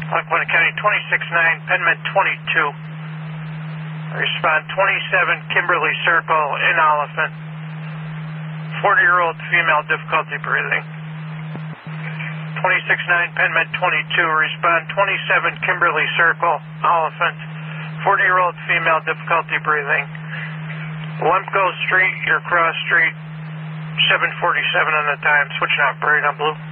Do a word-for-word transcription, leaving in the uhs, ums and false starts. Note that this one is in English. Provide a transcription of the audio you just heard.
Lackawanna County twenty-six nine, Penman twenty-two. Respond twenty-seven, Kimberly Circle in Oliphant. forty-year-old female, difficulty breathing. twenty-six nine, Penman twenty-two. Respond twenty-seven, Kimberly Circle, Oliphant. forty-year-old female, difficulty breathing. Lemco Street, your cross street, seven forty-seven on the time. Switching out, parade on blue.